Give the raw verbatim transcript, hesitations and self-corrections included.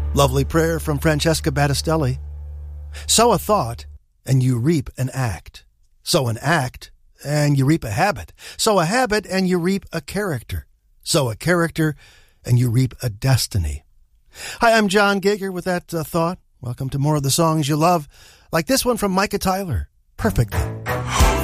Lovely prayer from Francesca Battistelli. Sow a thought, and you reap an act. Sow an act, and you reap a habit. Sow a habit, and you reap a character. Sow a character, and you reap a destiny. Hi, I'm John Gager with that uh, thought. Welcome to more of the songs you love, like this one from Micah Tyler, Perfectly.